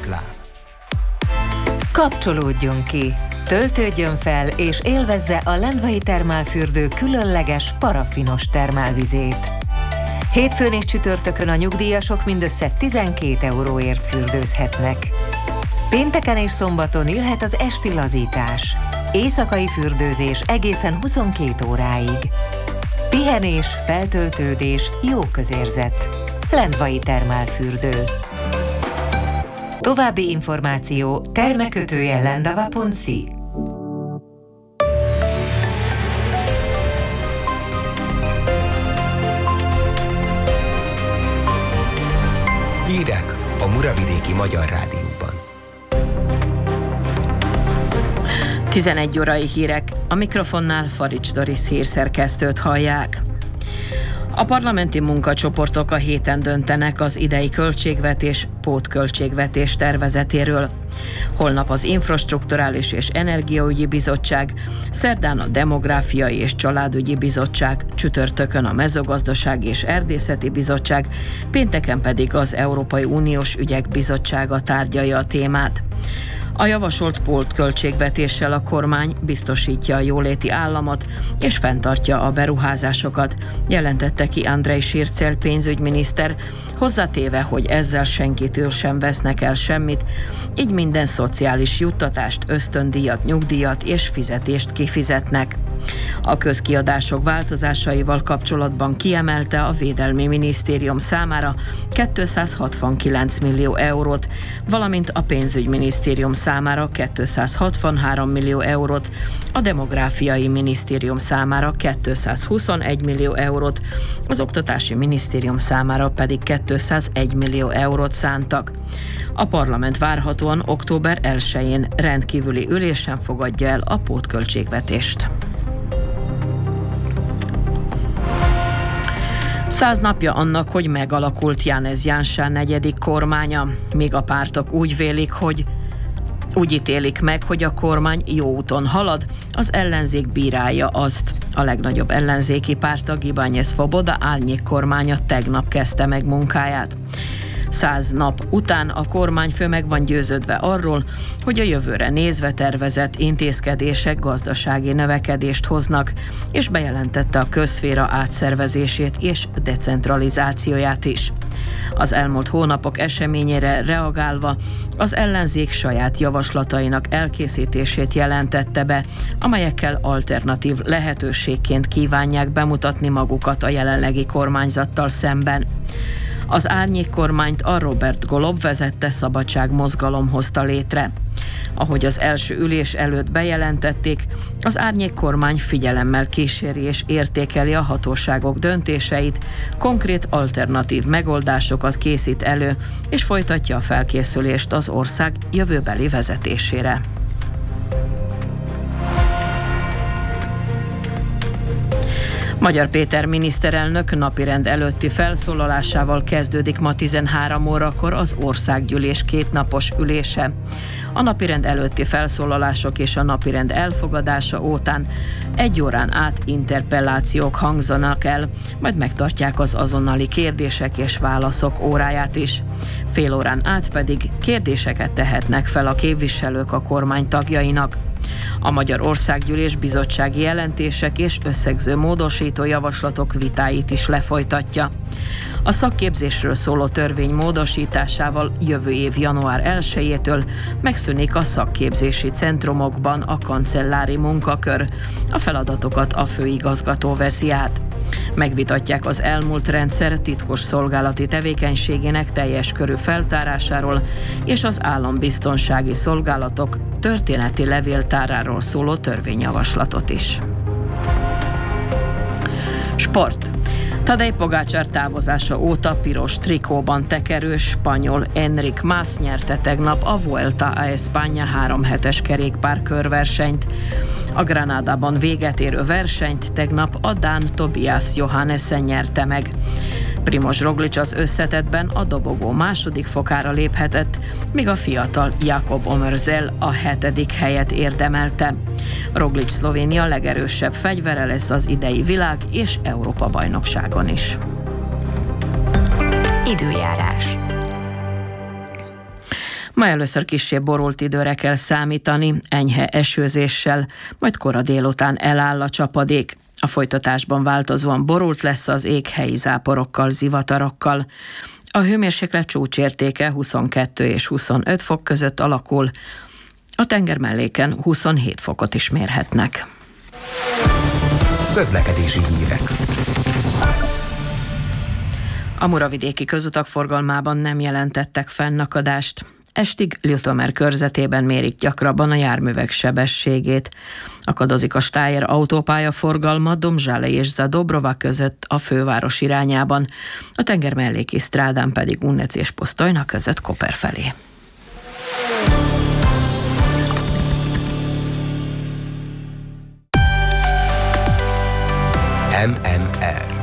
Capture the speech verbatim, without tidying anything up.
Reklám. Kapcsolódjon ki, töltődjön fel és élvezze a Lendvai termálfürdő különleges parafinos termálvizét. Hétfőn és csütörtökön a nyugdíjasok mindössze tizenkét euróért fürdőzhetnek. Pénteken és szombaton jöhet az esti lazítás. Éjszakai fürdőzés egészen huszonkét óráig. Pihenés, feltöltődés, jó közérzet. Lendvai termálfürdő. További információ termekötője lendava pont si. Hírek a Muravidéki Magyar Rádióban. tizenegy órai hírek. A mikrofonnál Farics Doris hírszerkesztőt hallják. A parlamenti munkacsoportok a héten döntenek az idei költségvetés, pótköltségvetés tervezetéről. Holnap az Infrastrukturális és Energiaügyi Bizottság, szerdán a Demográfiai és Családügyi Bizottság, csütörtökön a Mezőgazdasági és Erdészeti Bizottság, pénteken pedig az Európai Uniós Ügyek Bizottsága tárgyalja a témát. A javasolt pótköltségvetéssel a kormány biztosítja a jóléti államot és fenntartja a beruházásokat, jelentette ki Andrej Sircel pénzügyminiszter, hozzátéve, hogy ezzel senkitől sem vesznek el semmit, így minden szociális juttatást, ösztöndíjat, nyugdíjat és fizetést kifizetnek. A közkiadások változásaival kapcsolatban kiemelte a Védelmi Minisztérium számára kétszázhatvankilenc millió eurót, valamint a Pénzügyminisztérium számára kétszázhatvanhárom millió eurót, a Demográfiai Minisztérium számára kétszázhuszonegy millió eurót, az Oktatási Minisztérium számára pedig kétszázegy millió eurót szántak. A parlament várhatóan október elsején rendkívüli ülésen fogadja el a pótköltségvetést. Száz napja annak, hogy megalakult Janez Janša negyedik kormánya, míg a pártok úgy vélik, hogy úgy ítélik meg, hogy a kormány jó úton halad, az ellenzék bírálja azt. A legnagyobb ellenzéki párt, a Gibanye Svoboda árnyék kormánya tegnap kezdte meg munkáját. Száz nap után a kormányfő meg van győződve arról, hogy a jövőre nézve tervezett intézkedések gazdasági növekedést hoznak, és bejelentette a közszféra átszervezését és decentralizációját is. Az elmúlt hónapok eseményére reagálva az ellenzék saját javaslatainak elkészítését jelentette be, amelyekkel alternatív lehetőségként kívánják bemutatni magukat a jelenlegi kormányzattal szemben. Az árnyék kormányt a Robert Golob vezette szabadságmozgalom hozta létre. Ahogy az első ülés előtt bejelentették, az árnyék kormány figyelemmel kíséri és értékeli a hatóságok döntéseit, konkrét alternatív megoldásokat készít elő, és folytatja a felkészülést az ország jövőbeli vezetésére. Magyar Péter miniszterelnök napirend előtti felszólalásával kezdődik ma tizenhárom órakor az országgyűlés kétnapos ülése. A napirend előtti felszólalások és a napirend elfogadása után egy órán át interpellációk hangzanak el, majd megtartják az azonnali kérdések és válaszok óráját is. Fél órán át pedig kérdéseket tehetnek fel a képviselők a kormány tagjainak. A Magyar Országgyűlés bizottsági jelentések és összegző módosító javaslatok vitáit is lefolytatja. A szakképzésről szóló törvény módosításával jövő év január elsejétől megszűnik a szakképzési centrumokban a kancellári munkakör. A feladatokat a főigazgató veszi át. Megvitatják az elmúlt rendszer titkos szolgálati tevékenységének teljes körű feltárásáról és az állambiztonsági szolgálatok történeti levéltáráról szóló törvényjavaslatot is. Sport. Tadej Pogácsár távozása óta piros trikóban tekerő spanyol Enric Mas nyerte tegnap a Vuelta a España három hetes kerékpár körversenyt. A Granadában véget érő versenyt tegnap a dán Tobias Johannessen nyerte meg. Primož Roglič az összetettben a dobogó második fokára léphetett, míg a fiatal Jakob Omerzel a hetedik helyet érdemelte. Roglič Szlovénia legerősebb fegyvere lesz az idei világ és Európa bajnokságon is. Időjárás. Ma először kissé borult időre kell számítani, enyhe esőzéssel, majd kora délután eláll a csapadék. A folytatásban változóan borult lesz az ég helyi záporokkal, zivatarokkal. A hőmérséklet csúcsértéke huszonkettő és huszonöt fok között alakul, a tengermelléken huszonhét fokot is mérhetnek. Közlekedési hírek. A muravidéki közutak forgalmában nem jelentettek fennakadást. Estig Ljutomer körzetében mérik gyakrabban a járművek sebességét. Akadozik a Stájer autópálya forgalma Domzsale és Zadobrova között a főváros irányában, a tengermelléki strádán pedig Unnec és Posztojna között Koper felé. em em er